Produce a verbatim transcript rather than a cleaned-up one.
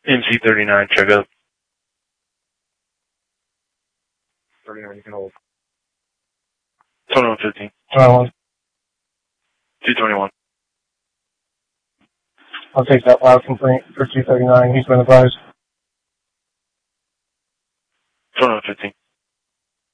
M C thirty-nine, check up. thirty-nine, you can hold. twenty-one fifteen. twenty-one. two twenty-one. I'll take that loud complaint for two thirty-nine. He's been advised. twenty-one fifteen.